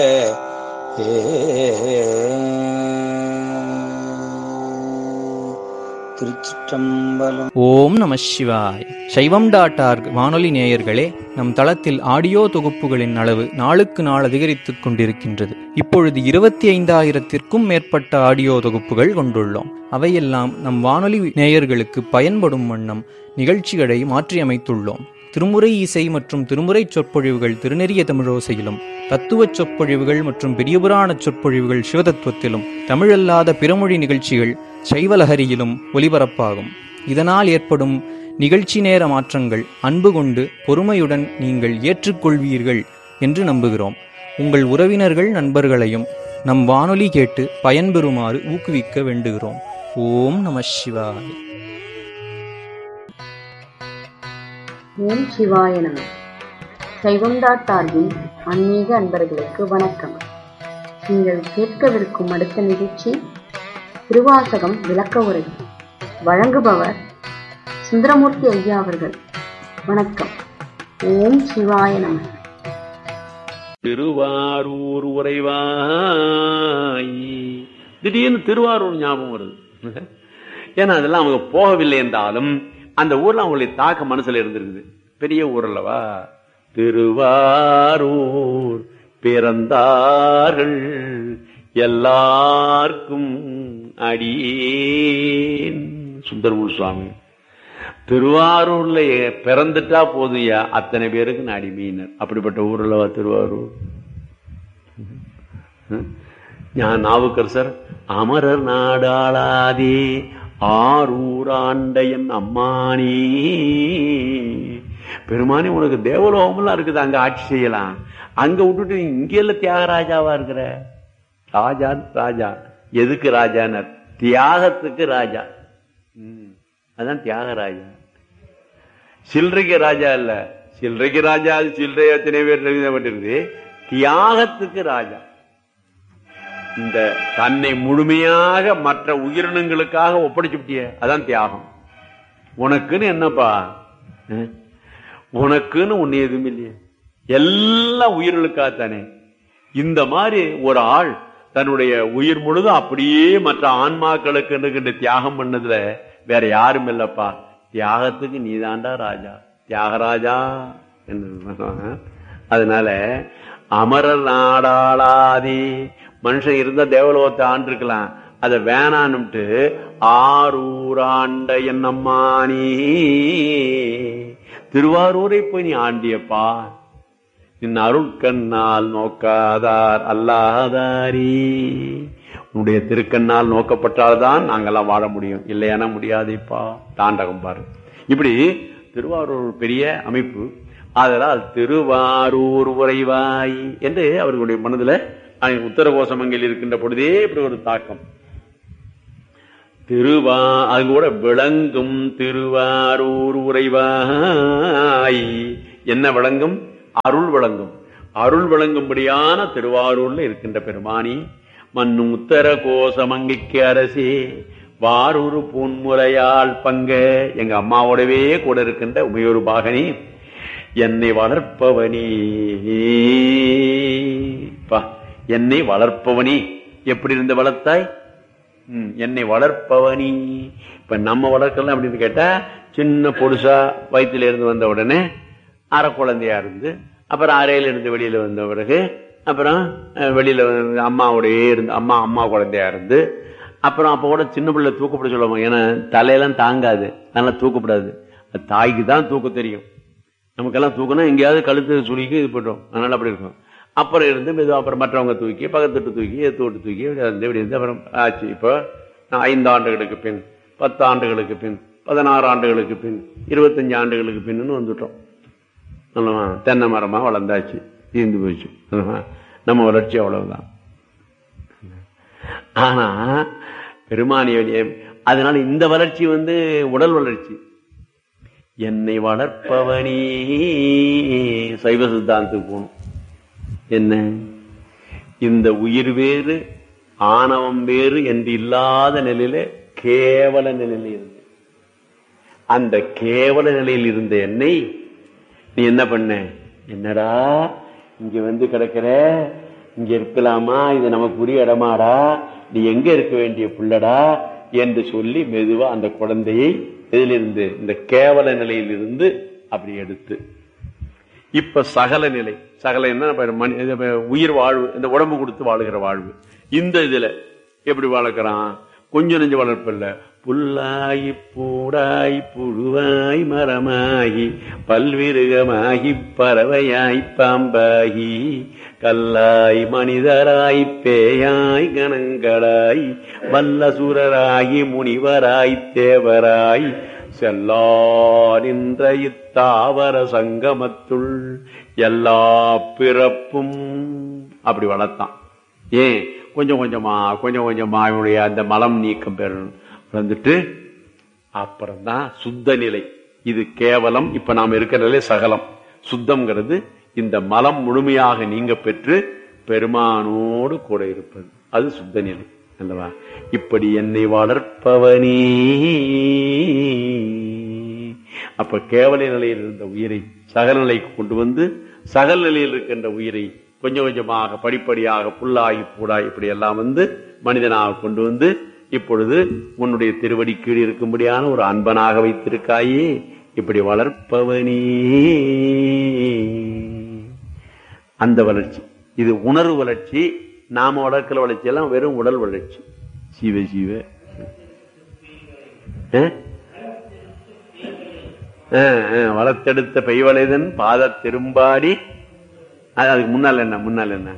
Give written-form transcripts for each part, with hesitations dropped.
திருச்சிற்றம்பலம். ஓம் நம சிவாய். சைவம்.org வானொலி நேயர்களே, நம் தளத்தில் ஆடியோ தொகுப்புகளின் அளவு நாளுக்கு நாள் அதிகரித்துக் கொண்டிருக்கின்றது. இப்பொழுது 25,000-த்திற்கும் மேற்பட்ட ஆடியோ தொகுப்புகள் கொண்டுள்ளோம். அவையெல்லாம் நம் வானொலி நேயர்களுக்கு பயன்படும் வண்ணம் நிகழ்ச்சிகளை மாற்றியமைத்துள்ளோம். திருமுறை இசை மற்றும் திருமுறை சொற்பொழிவுகள் திருநெறிய தமிழோசையிலும், தத்துவச் சொற்பொழிவுகள் மற்றும் பெரியபுராண சொற்பொழிவுகள் சிவதத்துவத்திலும், தமிழல்லாத பிறமொழி நிகழ்ச்சிகள் சைவலஹரியிலும் ஒலிபரப்பாகும். இதனால் ஏற்படும் நிகழ்ச்சி நேர மாற்றங்கள் அன்பு கொண்டு பொறுமையுடன் நீங்கள் ஏற்றுக்கொள்வீர்கள் என்று நம்புகிறோம். உங்கள் உறவினர்கள் நண்பர்களையும் நம் வானொலி கேட்டு பயன்பெறுமாறு ஊக்குவிக்க வேண்டுகிறோம். ஓம் நம சிவாய. ஓம் சிவாய நம. சைவம்.org ஆன்மீக அன்பர்களுக்கு வணக்கம். நீங்கள் கேட்கவிருக்கும் அடுத்த நிகழ்ச்சி திருவாசகம் விளக்க உரை. வழங்குபவர் சுந்தரமூர்த்தி ஐயா அவர்கள். வணக்கம். ஓம் சிவாய நம. திருவாரூர் உறைவாய். திடீர்னு திருவாரூர் ஞாபகம் வருது. ஏன்னா அதெல்லாம் அவங்க போகவில்லை என்றாலும் அந்த ஊர்ல அவங்களுடைய தாக்க மனசுல இருந்திருக்குது. பெரிய ஊர் அல்லவா. திருவாரூர் பிறந்தார்கள் எல்லாருக்கும் அடியேன். சுந்தரமூர் சுவாமி திருவாரூர்ல பிறந்துட்டா போதுயா, அத்தனை பேருக்கு நான் அடிமையினர். அப்படிப்பட்ட ஊர் அல்லவா திருவாரூர். ஞான நாவுக்கரசர் அமரர் நாடாளாதே ஆரூராண்டையன் அம்மானி. பெருமானி உனக்கு தேவலோகம்லாம் இருக்குது, அங்க ஆட்சி செய்யலாம். அங்க விட்டுட்டு இங்க எல்லாம் தியாகராஜாவா இருக்கிற. ராஜா ராஜா எதுக்கு ராஜானர்? தியாகத்துக்கு ராஜா. அதான் தியாகராஜா. சில்லறைக்கு ராஜா இல்ல. சில்லறைக்கு ராஜா, அது சில்லறை எத்தனை பேர் எழுதப்பட்டிருக்கு. தியாகத்துக்கு ராஜா. இந்த தன்னை முழுமையாக மற்ற உயிரினங்களுக்காக ஒப்படைச்சுட்டிய, அதான் தியாகம். உனக்குன்னு என்னப்பா? உனக்குன்னு ஒண்ணு எதுவும் இல்லையே, எல்லாம் உயிர்களுக்காகத்தானே. இந்த மாதிரி ஒரு ஆள் தன்னுடைய உயிர் முழுதும் அப்படியே மற்ற ஆன்மாக்களுக்கு தியாகம் பண்ணதுல வேற யாரும் இல்லப்பா. தியாகத்துக்கு நீதாண்டா ராஜா, தியாகராஜா என்று. அதனால அமரர் நாடாளாதி, மனுஷன் இருந்தா தேவலோகத்தை ஆண்டிருக்கலாம், அத வேணான்னுட்டு ஆரூராண்ட என்னம்மானி. திருவாரூரை போய் நீ ஆண்டியப்பா. நின் அருட்கண்ணால் நோக்காதார் அல்லாதாரி. உன்னுடைய திருக்கண்ணால் நோக்கப்பட்டால்தான் நாங்கெல்லாம் வாழ முடியும், இல்லையானா முடியாதேப்பா. தாண்டகம் பாரு. இப்படி திருவாரூர் பெரிய அமைப்பு. அதனால் திருவாரூர் உறைவாய் என்று அவர்களுடைய மனதுல உத்தரகோசமங்கில் இருக்கின்ற பொழுதே இப்படி ஒரு தாக்கம். அது கூட விளங்கும் திருவாரூர் உறைவாய். என்ன விளங்கும்? அருள் விளங்கும். அருள் விளங்கும்படியான திருவாரூர்ல இருக்கின்ற பெருமானி மண்ணும் உத்தர கோசமங்கிக்கு அரசே வாரூர் பூன்முறையால் பங்க. எங்க அம்மாவோடவே கூட இருக்கின்ற உமையொரு பாகனி, என்னை வளர்ப்பவனி. என்னை வளர்ப்பவனி. எப்படி இருந்து வளர்த்தாய்? என்னை வளர்ப்பவனி. இப்ப நம்ம வளர்க்கலாம் அப்படின்னு கேட்டா, சின்ன பொடுசா வயிற்றுல இருந்து வந்த உடனே அரை குழந்தையா இருந்து, அப்புறம் அறையில இருந்து வெளியில வந்த பிறகு, அப்புறம் வெளியில அம்மாவோடய இருந்து அம்மா குழந்தையா இருந்து, அப்புறம் அப்ப கூட சின்ன பிள்ளை தூக்கப்பட சொல்லுவாங்க. ஏன்னா தலையெல்லாம் தாங்காது, அதனால தூக்கப்படாது. தாய்க்கு தான் தூக்க தெரியும். நமக்கெல்லாம் தூக்கணும் எங்கேயாவது கழுத்து சுழிக்கு இது பண்றோம், அதனால அப்படி இருக்கும். அப்புறம் இருந்து மெதுவா அப்புறம் மற்றவங்க தூக்கி, பக்கத்துட்டு தூக்கி, எத்தோட்டு தூக்கி இப்படி இருந்து அப்புறம் ஆச்சு. இப்போ 5 ஆண்டுகளுக்கு பின், 10 ஆண்டுகளுக்கு பின், 16 ஆண்டுகளுக்கு பின், 25 ஆண்டுகளுக்கு பின்னு வந்துட்டோம். தென்னை மரமா வளர்ந்தாச்சு, தீர்ந்து போச்சு. நம்ம வளர்ச்சி அவ்வளவுதான். ஆனா பெருமானிய அதனால இந்த வளர்ச்சி உடல் வளர்ச்சி. என்னை வளர்ப்பவனி சைவ சித்தாந்தத்துக்கு போகணும். என்ன, இந்த உயிர் வேறு ஆணவம் வேறு என்று இல்லாத நிலையில கேவல நிலையில இருந்து, அந்த கேவல நிலையில் இருந்த என்னை நீ என்ன பண்ண? என்னடா இங்க கிடக்கிற, இங்க இருக்கலாமா, இது நமக்கு உரிய இடமாடா, நீ எங்க இருக்க வேண்டிய புள்ளடா என்று சொல்லி மெதுவா அந்த குழந்தையை இதிலிருந்து, இந்த கேவல நிலையிலிருந்து அப்படி எடுத்து, இப்ப சகல நிலை, சகல என்ன உயிர் வாழ்வு, இந்த உடம்பு கொடுத்து வாழுகிற வாழ்வு, இந்த இதுல எப்படி வளர்க்கிறான்? கொஞ்சம் நெஞ்சு வளர்ப்பில்ல, புல்லாகி பூடாய் புழுவாய் மரமாகி பல்விருகமாகி பறவையாய் பாம்பாகி கல்லாய் மனிதராய் பேயாய் கணங்களாய் வல்லசுரராகி முனிவராய் தேவராய் செல்லா நின்ற இத்தாவர சங்கமத்துள் எல்லா பிறப்பும் அப்படி வளர்த்தான். ஏன்? கொஞ்சம் கொஞ்சமா அவனுடைய அந்த மலம் நீக்கம் பெறணும் வந்துட்டு அப்புறம்தான் சுத்த நிலை. இது கேவலம். இப்ப நாம இருக்கிற நிலை சகலம். சுத்தம்ங்கிறது இந்த மலம் முழுமையாக நீங்க பெற்று பெருமானோடு கூட இருப்பது, அது சுத்த நிலை அல்லவா? இப்படி என்னை வளர்ப்பவனே. அப்ப கேவல நிலையில் இருந்த உயிரை சகல நிலைக்கு கொண்டு வந்து, சகல நிலையில் இருக்கின்ற உயிரை கொஞ்சம் கொஞ்சமாக படிப்படியாக புல்லாகி பூடாய் இப்படி எல்லாம் வந்து மனிதனாக கொண்டு வந்து, இப்பொழுது உன்னுடைய திருவடி கீழ் இருக்கும்படியான ஒரு அன்பனாக வைத்திருக்காயே, இப்படி வளர்ப்பவனே. அந்த வளர்ச்சி இது உணர்வு வளர்ச்சி. நாம வளர்க்கிற வளர்ச்சி எல்லாம் வெறும் உடல் வளர்ச்சி. சிவ சிவ வளர்த்தெடுத்த பெய்வளைதன் பாத திரும்பாடி. அதுக்கு முன்னால் என்ன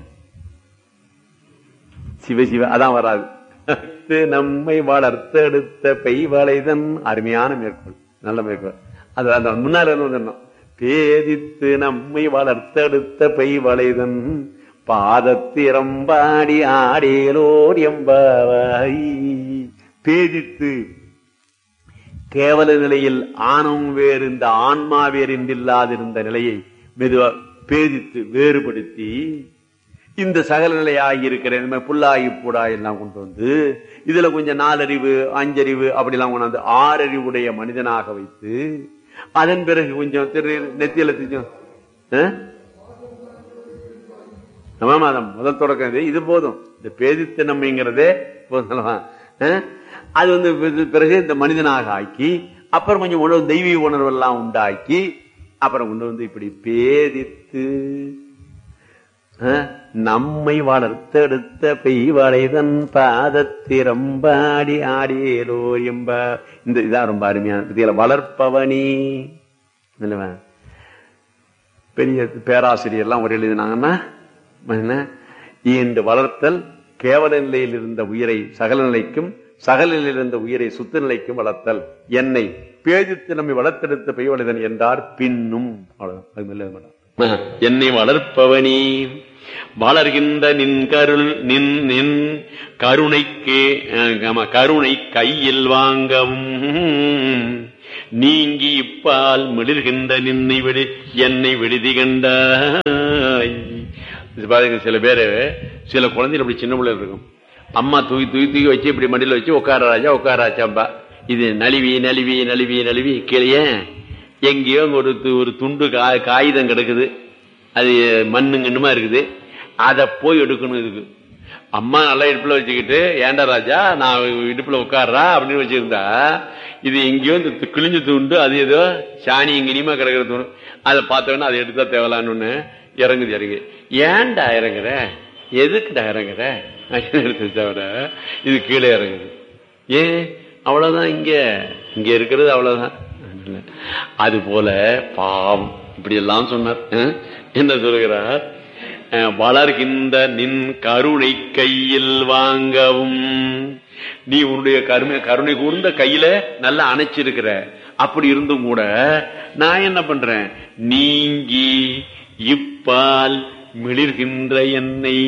சிவ சிவ அதான் வராது. நம்மை வளர்த்தெடுத்த பெய்வளைதன் அருமையான மேற்கோள், நல்ல மேற்கோள். அது அந்த முன்னால் என்ன, பேதித்து நம்மை வளர்த்தெடுத்த பெய்வளைதன் பாதத்திரம்பாடி ஆடேலோர் எம்பாவாய். பேதித்து கேவல நிலையில் ஆணவம் வேறு இந்த ஆன்மா வேறு என்றில்லாதிருந்த நிலையை மெதுவா பேதித்து வேறுபடுத்தி இந்த சகல நிலை ஆகியிருக்கிற புல்லாகி பூடாய் எல்லாம் கொண்டு வந்து இதுல கொஞ்சம் 4 அறிவு 5 அறிவு அப்படிலாம் கொண்டாந்து 6 அறிவுடைய மனிதனாக வைத்து, அதன் பிறகு கொஞ்சம் நெத்தியில மாதம் முதல் தொடக்கம் இது போதும். இந்த பேதித்து நம்மைங்கிறதே போதும். அது வந்து பிறகு இந்த மனிதனாக ஆக்கி, அப்புறம் கொஞ்சம் உணர்வு தெய்வீக உணர்வு எல்லாம் உண்டாக்கி, அப்புறம் கொண்டு வந்து இப்படி பேதித்து நம்மை வளர்த்தெடுத்த பெய்வளைதன் பாதத்திரம்பாடி ஆடியேலோ எம்ப. இந்த இதான் ரொம்ப அருமையான வளர்ப்பவனி. பெரிய பேராசிரியர்லாம் ஒரு எழுதினாங்கன்னா, இந்த வளர்த்தல் கேவல நிலையில் இருந்த உயிரை சகல நிலைக்கும், சகல நிலையில் இருந்த உயிரை சுத்த நிலைக்கும் வளர்த்தல். என்னை பேதித்து நம்மை வளர்த்தெடுத்த பெய்வளைதன் என்றார். பின்னும் என்னை வளர்ப்பவனி வளர்கின்ற நின் கருள் நின் கருணைக்கு கருணை கையில் வாங்கவும் நீங்கி இப்பால் மிளிர்கின்ற நின்னை விடு என்னை விடுதி கண்டாய். சில பேரு சில குழந்தைகள் அப்படி சின்ன பிள்ளை இருக்கும், அம்மா தூக்கி வச்சு இப்படி மடியில வச்சு உட்காராச்சாம்பா. இது நழுவி நழுவி நழுவி நழுவி கீழே எங்கேயோ ஒரு துண்டு காகிதம் கிடக்குது, அது மண்ணுங்கன்னுமா இருக்குது, அதை போய் எடுக்கணும். இதுக்கு அம்மா நல்லா இடுப்புல வச்சுக்கிட்டு, ஏண்டா ராஜா நான் இடுப்புல உட்கார்றா அப்படின்னு வச்சிருந்தா, இது எங்கேயோ இந்த கிழிஞ்சு துண்டு, அது ஏதோ சாணி இங்கினியமா கிடக்கிற தூண்டு, அதை பார்த்தோன்னா அதை எடுத்தா தேவலான்னு இறங்கு. ஏன்டா இறங்குற, எதுக்குடா இறங்குற தவிர இது கீழே இறங்குது. ஏன்? அவ்வளவுதான், இங்க இருக்கிறது அவ்வளவுதான். அது போல பாவம் இப்படி எல்லாம் சொன்னார். என்ன சொல்கிறார்? வளர்கின்ற நின் கருணை கையில் வாங்கவும். நீ உன்னுடைய கருணை கூர்ந்த கையில நல்லா அணைச்சிருக்கிற. அப்படி இருந்தும் கூட நான் என்ன பண்றேன், நீங்கி இப்பால் மிளிர்கின்ற எண்ணெய்,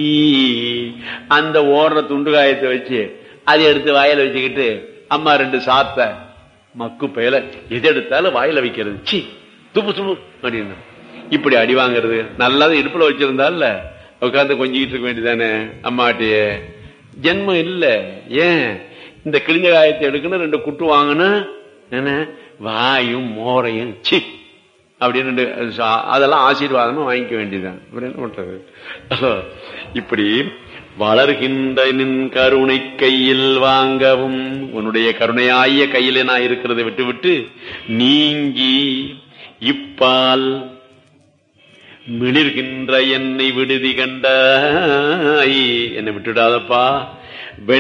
அந்த ஓடுற துண்டு காயத்தை வச்சு அதை எடுத்து வாயில வச்சுக்கிட்டு, அம்மா 2 சாத்த மக்கு பயல எது எடுத்தாலும் வாயில வைக்கிறது, சி துப்பு அப்படின்னு இப்படி அடி வாங்கிறது. நல்லாத இடுப்புல வச்சிருந்தால உட்காந்து கொஞ்சிக்கிட்டு இருக்க வேண்டியதானே அம்மாட்டிய. ஜென்மம் இல்ல. ஏன்? இந்த கிழிஞ்ச காயத்தை எடுக்கணும், 2 குட்டு வாங்கணும், என்ன வாயும் மோரையும் சி அப்படின்னு அதெல்லாம் ஆசீர்வாதமா வாங்கிக்க வேண்டியதுதான். என்ன பண்றது? இப்படி வளர்கின்ற நின் கருணை கையில் வாங்கவும், உன்னுடைய கருணையாய கையில நான் இருக்கிறதை விட்டு விட்டு நீங்கி இப்பால் மிளிர்கின்ற என்னை விடுதி கண்டாய், என்னை விட்டுடாதப்பா.